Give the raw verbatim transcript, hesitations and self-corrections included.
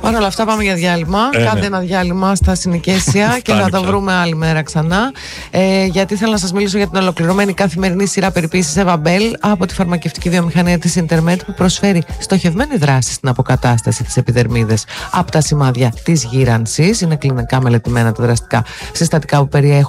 Παρ' όλα αυτά, πάμε για διάλειμμα. Ε, Κάντε ναι. ένα διάλειμμα στα συνοικέσια και θα τα βρούμε άλλη μέρα ξανά. Ε, γιατί θέλω να σας μιλήσω για την ολοκληρωμένη καθημερινή σειρά περιποίησης Eva Bell από τη φαρμακευτική βιομηχανία της Ιντερμετ, που προσφέρει στοχευμένη δράση στην αποκατάσταση της επιδερμίδες από τα σημάδια της γύρανσης. Είναι κλινικά μελετημένα τα δραστικά συστατικά που περιέχουν